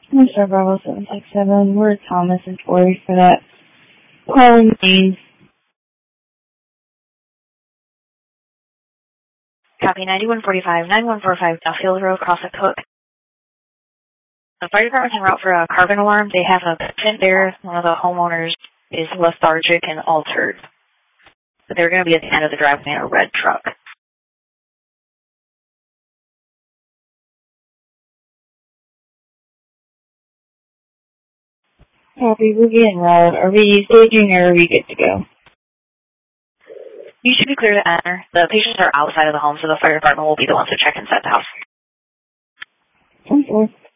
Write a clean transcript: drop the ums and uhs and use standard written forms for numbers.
Mr. Bravo 767, we're Thomas and Tori for that calling name. Copy 9145, 9145 Duffield Road, Crossett Cook. The fire department's en route for a carbon alarm. They have a patient there. One of the homeowners is lethargic and altered. But they're going to be at the end of the driveway in a red truck. Copy, we're getting routed. Are we staging or are we good to go? You should be clear to enter. The patients are outside of the home, so the fire department will be the ones to check inside the house. 10-4.